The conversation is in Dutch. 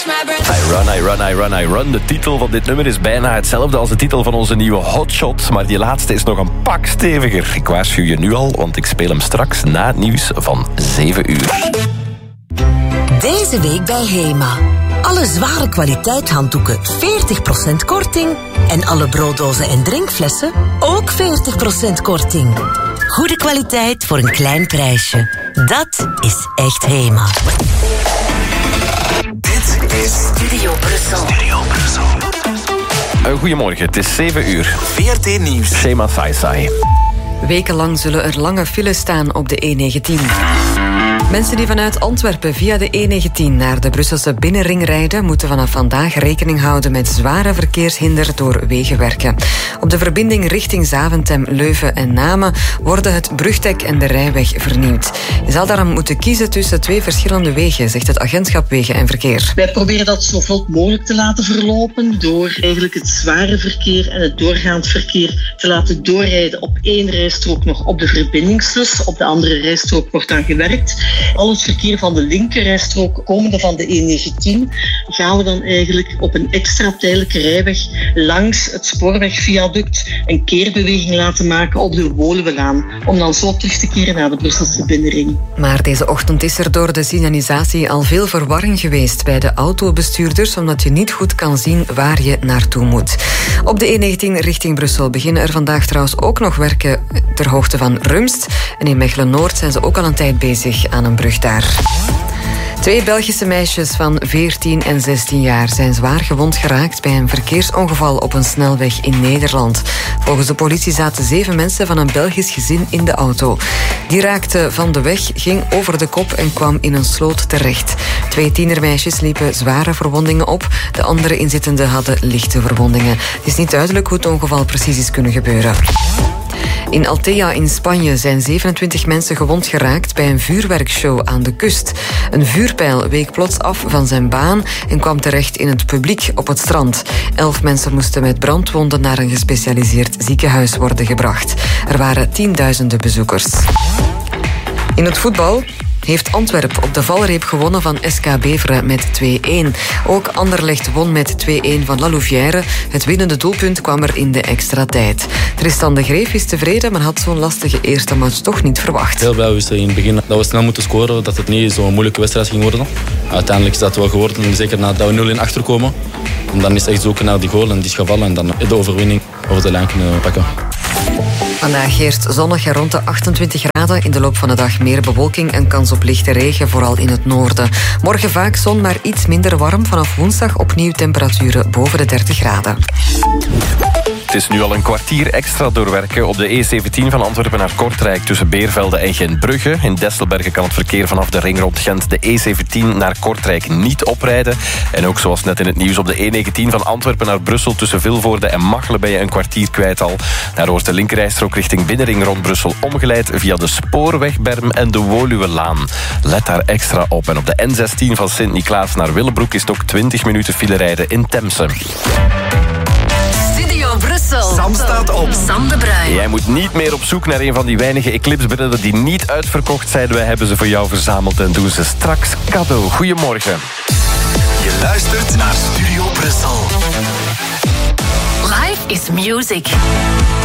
I run. De titel van dit nummer is bijna hetzelfde als de titel van onze nieuwe Hotshot, maar die laatste is nog een pak steviger. Ik waarschuw je nu al, want ik speel hem straks na het nieuws van 7 uur. Deze week bij HEMA. Alle zware kwaliteit handdoeken 40% korting. En alle brooddozen en drinkflessen ook 40% korting. Goede kwaliteit voor een klein prijsje. Dat is echt HEMA. Dit is Studio Brussel. Goedemorgen, het is 7 uur. VRT Nieuws. Shema Saisai. Wekenlang zullen er lange files staan op de E19. Mensen die vanuit Antwerpen via de E19 naar de Brusselse binnenring rijden, moeten vanaf vandaag rekening houden met zware verkeershinder door wegenwerken. Op de verbinding richting Zaventem, Leuven en Namen worden het brugdek en de rijweg vernieuwd. Je zal daarom moeten kiezen tussen 2 verschillende wegen, zegt het agentschap Wegen en Verkeer. Wij proberen dat zo vlot mogelijk te laten verlopen door eigenlijk het zware verkeer en het doorgaand verkeer te laten doorrijden op 1 rijstrook nog op de verbindingslus. Op de andere rijstrook wordt dan gewerkt. Al het verkeer van de linkerrijstrook komende van de E19 gaan we dan eigenlijk op een extra tijdelijke rijweg langs het spoorwegviaduct een keerbeweging laten maken op de Woluwelaan, om dan zo terug te keren naar de Brusselse binnenring. Maar deze ochtend is er door de signalisatie al veel verwarring geweest bij de autobestuurders, omdat je niet goed kan zien waar je naartoe moet. Op de E19 richting Brussel beginnen er vandaag trouwens ook nog werken ter hoogte van Rumst. En in Mechelen-Noord zijn ze ook al een tijd bezig aan een brug daar. 2 Belgische meisjes van 14 en 16 jaar zijn zwaar gewond geraakt bij een verkeersongeval op een snelweg in Nederland. Volgens de politie zaten 7 mensen van een Belgisch gezin in de auto. Die raakte van de weg, ging over de kop en kwam in een sloot terecht. 2 tienermeisjes liepen zware verwondingen op. De andere inzittenden hadden lichte verwondingen. Het is niet duidelijk hoe het ongeval precies is kunnen gebeuren. In Altea in Spanje zijn 27 mensen gewond geraakt bij een vuurwerkshow aan de kust. Een vuurpijl week plots af van zijn baan en kwam terecht in het publiek op het strand. 11 mensen moesten met brandwonden naar een gespecialiseerd ziekenhuis worden gebracht. Er waren tienduizenden bezoekers. In het voetbal heeft Antwerpen op de valreep gewonnen van SK Beveren met 2-1. Ook Anderlecht won met 2-1 van La Louvière. Het winnende doelpunt kwam er in de extra tijd. Tristan de Greef is tevreden, maar had zo'n lastige eerste match toch niet verwacht. Heel blij wisten in het begin dat we snel moeten scoren, dat het niet zo'n moeilijke wedstrijd ging worden. Uiteindelijk is dat wel geworden, zeker nadat we 0-1 achterkomen. En dan is het echt zoeken naar die goal en die is gevallen en dan de overwinning over de lijn kunnen pakken. Vandaag heerst zonnig en rond de 28 graden. In de loop van de dag meer bewolking en kans op lichte regen, vooral in het noorden. Morgen vaak zon, maar iets minder warm. Vanaf woensdag opnieuw temperaturen boven de 30 graden. Het is nu al een kwartier extra doorwerken op de E17 van Antwerpen naar Kortrijk tussen Beervelde en Gentbrugge. In Desselbergen kan het verkeer vanaf de ring rond Gent de E17 naar Kortrijk niet oprijden. En ook zoals net in het nieuws op de E19 van Antwerpen naar Brussel tussen Vilvoorde en Machelen ben je een kwartier kwijt al. Daar wordt de linkerrijstrook richting binnenring rond Brussel omgeleid via de Spoorwegberm en de Woluwelaan. Let daar extra op. En op de N16 van Sint-Niklaas naar Willebroek is het ook 20 minuten file rijden in Temse. Brussel. Sam staat op. Sam de Bruin. Jij moet niet meer op zoek naar een van die weinige Eclipse-brillen die niet uitverkocht zijn. Wij hebben ze voor jou verzameld en doen ze straks cadeau. Goedemorgen. Je luistert naar Studio Brussel. Life is music.